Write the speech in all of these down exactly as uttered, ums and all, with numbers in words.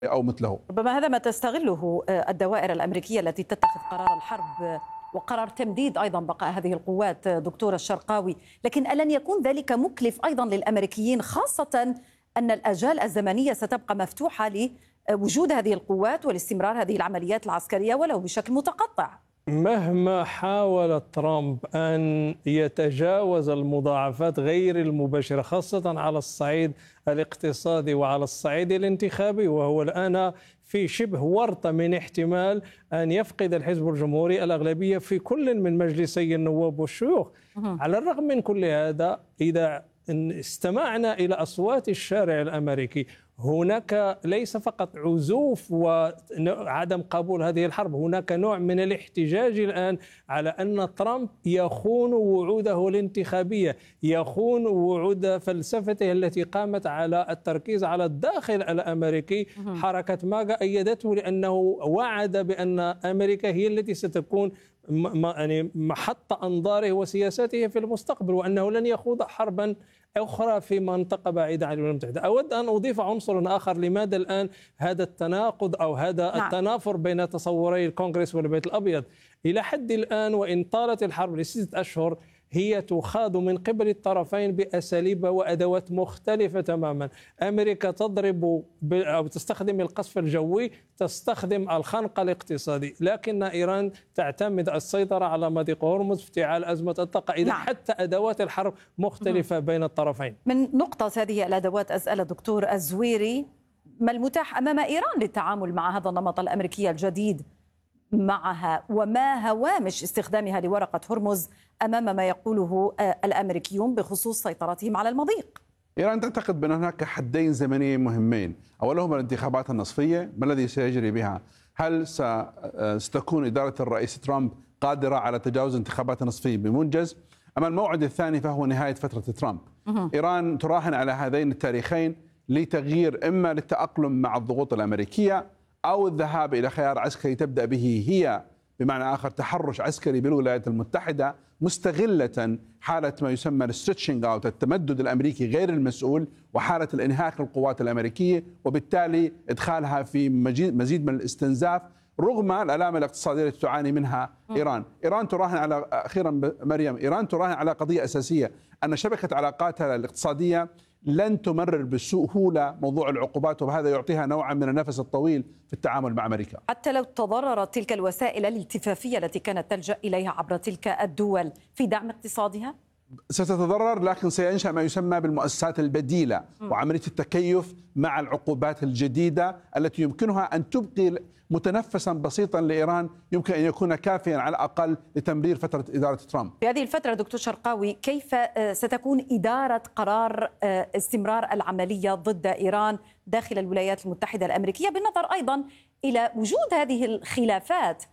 أو مثله. ربما هذا ما تستغله الدوائر الأمريكية التي تتخذ قرار الحرب وقرار تمديد أيضا بقاء هذه القوات دكتور الشرقاوي، لكن ألن يكون ذلك مكلف أيضا للأمريكيين، خاصة أن الآجال الزمنية ستبقى مفتوحة لوجود هذه القوات والاستمرار هذه العمليات العسكرية ولو بشكل متقطع؟ مهما حاول ترامب أن يتجاوز المضاعفات غير المباشرة خاصة على الصعيد الاقتصادي وعلى الصعيد الانتخابي، وهو الآن في شبه ورطة من احتمال أن يفقد الحزب الجمهوري الأغلبية في كل من مجلسي النواب والشيوخ. على الرغم من كل هذا، إذا استمعنا إلى أصوات الشارع الأمريكي، هناك ليس فقط عزوف وعدم قبول هذه الحرب، هناك نوع من الاحتجاج الآن على أن ترامب يخون وعوده الانتخابية، يخون وعود فلسفته التي قامت على التركيز على الداخل الأمريكي. حركة ماغا أيدته لأنه وعد بأن أمريكا هي التي ستكون يعني محط أنظاره وسياساته في المستقبل، وأنه لن يخوض حربا أخرى في منطقة بعيدة عن الولايات المتحدة. أود أن أضيف عنصر آخر، لماذا الآن هذا التناقض أو هذا نعم. التنافر بين تصوري الكونغرس والبيت الأبيض؟ إلى حد الآن وإن طالت الحرب لستة أشهر، هي تخاض من قبل الطرفين بأساليب وأدوات مختلفة تماما. أمريكا تضرب أو تستخدم القصف الجوي، تستخدم الخنق الاقتصادي، لكن إيران تعتمد السيطرة على مضيق هرمز، افتعال أزمة الطاقة. إذا نعم. حتى أدوات الحرب مختلفة م- بين الطرفين. من نقطة هذه الأدوات أسأل الدكتور الزويري، ما المتاح أمام إيران للتعامل مع هذا النمط الأمريكي الجديد معها، وما هوامش استخدامها لورقة هرمز أمام ما يقوله الأمريكيون بخصوص سيطرتهم على المضيق؟ إيران تعتقد بأن هناك حدين زمنيين مهمين، أولهما الانتخابات النصفية، ما الذي سيجري بها؟ هل ستكون إدارة الرئيس ترامب قادرة على تجاوز الانتخابات النصفية بمنجز؟ أما الموعد الثاني فهو نهاية فترة ترامب. إيران تراهن على هذين التاريخين لتغيير، إما للتأقلم مع الضغوط الأمريكية أو الذهاب إلى خيار عسكري تبدأ به هي، بمعنى آخر تحرش عسكري بالولايات المتحدة، مستغلة حالة ما يسمى الستريتشنج أوت، التمدد الأمريكي غير المسؤول، وحالة الانهاك للقوات الأمريكية، وبالتالي إدخالها في مزيد من الاستنزاف رغم الآلام الاقتصادية التي تعاني منها إيران. إيران تراهن على أخيرا مريم إيران تراهن على قضية أساسية، أن شبكة علاقاتها الاقتصادية لن تمرر بسهولة موضوع العقوبات، وهذا يعطيها نوعا من النفس الطويل في التعامل مع أمريكا. حتى لو تضررت تلك الوسائل الالتفافية التي كانت تلجأ إليها عبر تلك الدول في دعم اقتصادها؟ ستتضرر، لكن سينشأ ما يسمى بالمؤسسات البديلة وعملية التكيف مع العقوبات الجديدة التي يمكنها أن تبقي متنفسا بسيطا لإيران، يمكن أن يكون كافيا على الأقل لتمرير فترة إدارة ترامب. في هذه الفترة دكتور شرقاوي، كيف ستكون إدارة قرار استمرار العملية ضد إيران داخل الولايات المتحدة الأمريكية، بالنظر أيضا إلى وجود هذه الخلافات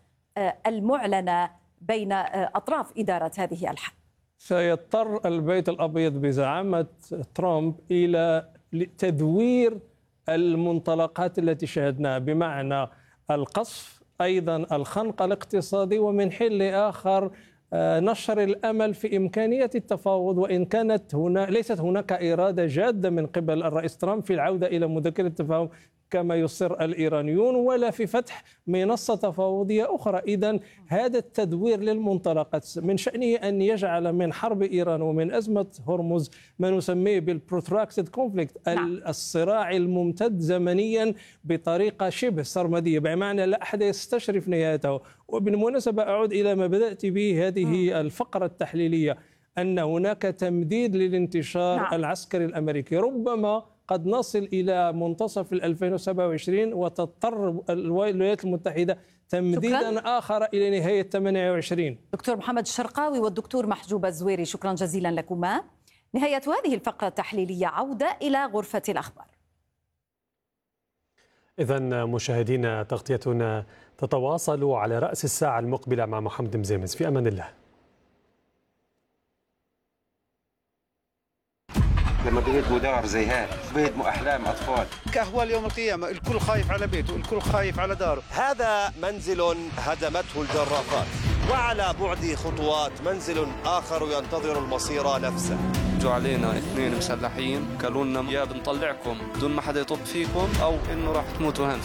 المعلنة بين أطراف إدارة هذه الحرب؟ سيضطر البيت الأبيض بزعامة ترامب إلى تدوير المنطلقات التي شاهدناها، بمعنى القصف، أيضا الخنق الاقتصادي، ومن حين لآخر نشر الأمل في إمكانية التفاوض، وإن كانت هنا ليست هناك إرادة جادة من قبل الرئيس ترامب في العودة إلى مذكرة التفاهم كما يصر الإيرانيون، ولا في فتح منصة تفاوضية أخرى. إذن هذا التدوير للمنطلقات من شأنه أن يجعل من حرب إيران ومن أزمة هرمز ما نسميه بالبروتراكتد كونفليكت، الصراع الممتد زمنيا بطريقة شبه سرمدية، بمعنى لا أحد يستشرف نهايته. وبالمناسبة أعود إلى ما بدأت به هذه الفقرة التحليلية، أن هناك تمديد للانتشار نعم. العسكري الأمريكي، ربما قد نصل إلى منتصف ألفين وسبعة وعشرين وتضطر الولايات المتحدة تمديدا شكراً. آخر إلى نهاية ثمانية وعشرين. دكتور محمد الشرقاوي والدكتور محجوب الزويري، شكرا جزيلا لكما. نهاية هذه الفقرة التحليلية، عودة إلى غرفة الأخبار. إذن مشاهدينا، تغطيتنا تتواصل على رأس الساعة المقبلة مع محمد مزيمز. في أمان الله. لما بيهدموا دار زي هذا بيهدموا أحلام أطفال. كأهوال يوم القيامة، الكل خايف على بيته، الكل خايف على داره. هذا منزل هدمته الجرافات، وعلى بعد خطوات منزل آخر ينتظر المصير نفسه. جو علينا اثنين مسلحين قالوا لنا يا بنطلعكم بدون ما حدا يطب فيكم او انه راح تموتوا هنا.